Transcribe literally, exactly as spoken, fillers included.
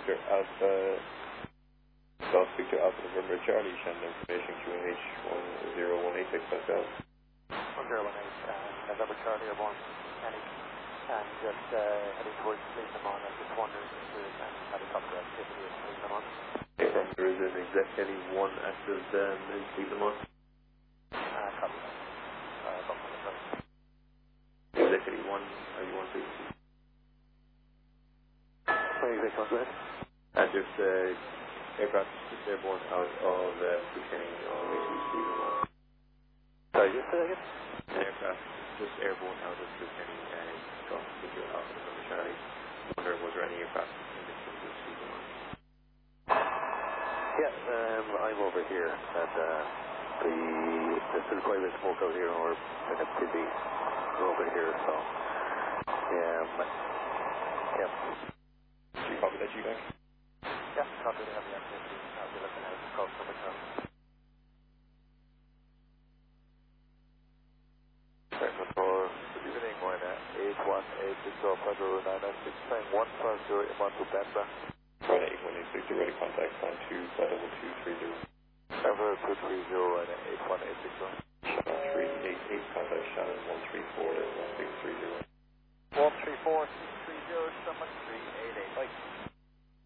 Victor Alpha, Golf Victor Alpha November Charlie, Shannon information Q N H one zero one eight six Pascal. one zero one eight, uh, November Charlie, airborne, Kenny, and just uh, heading towards Fleet Lamont. I'm just wondering if there's any helicopter activity at Fleet Lamont. Aircraft, there is an Exec Heli one active um, in Fleet Lamont. Uh, copy that. Uh, Golf November Charlie. Exec Heli one, are you on frequency? Sorry, Exec one, go ahead. And there's uh, aircraft just airborne out of uh, Fleet Kenny on the way to Fleet Lamont. Sorry, just say that again? An aircraft just airborne out of Fleet Kenny, uh, Golf Victor Alpha November Charlie. I wonder, was there any aircraft in this one to Fleet Lamont? Yeah, um, I'm over here, and uh, the, there's still quite a bit of smoke out here, and we're kind of busy over here, so, yeah, um, yeah. Do you copy that, G-Back? Yeah, copy the heavy activity. I'll be looking at the Golf November Charlie. Segment four, good evening, Moina, eight one eight six zero, Pedro nine nine six, flying one five zero, Iman to Denver. Right, eight one eight six zero, ready contact, plan two, flight level two three zero. Denver two three zero, and eight one eight six zero. Shannon three eight eight, contact Shannon one three four, one six three zero. one three four six three zero, Shannon three eight eight, bye.